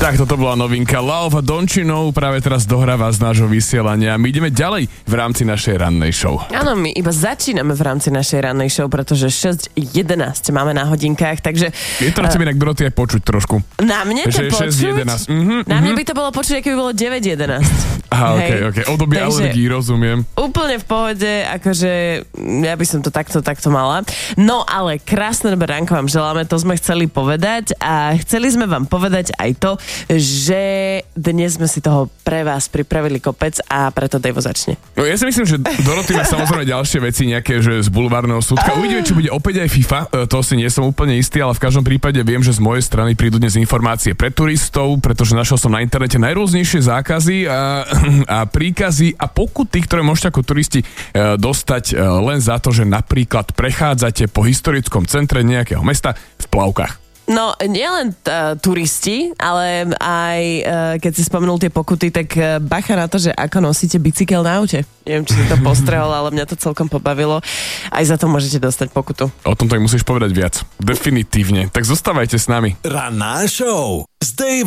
Tak toto bola novinka Love, Don't You Know práve teraz dohráva z nášho vysielania. My ideme ďalej v rámci našej rannej show. Áno, my iba začíname v rámci našej rannej show, pretože 6:11 máme na hodinkách, takže... Je to na tebe inak, Doroty, aj počuť trošku. Na mne to počuť? 6:11. Na mne by to bolo počuť, aké by bolo 9:11. Aha, ok. Obdobie alergii, rozumiem. Úplne v pohode, akože ja by som to takto mala. No ale krásne dobré ránko vám želáme, to sme chceli povedať a chceli sme vám povedať aj to, že dnes sme si toho pre vás pripravili kopec a preto Dejvo začne. No ja si myslím, že Doroty má samozrejme ďalšie veci, nejaké, že z bulvárneho súdka. Uvidíme, či bude opäť aj FIFA, to si nie som úplne istý, ale v každom prípade viem, že z mojej strany prídu dnes informácie pre turistov, pretože našiel som na internete najrôznejšie zákazy a príkazy a pokuty, ktoré môžete ako turisti dostať len za to, že napríklad prechádzate po historickom centre nejakého mesta v plavkách. No, nielen turisti, ale aj keď si spomenul tie pokuty, tak bacha na to, že ako nosíte bicykel na aute. Neviem, či si to postrehol, ale mňa to celkom pobavilo. Aj za to môžete dostať pokutu. O tom tak musíš povedať viac. Definitívne. Tak zostávajte s nami. Ranná show s Dave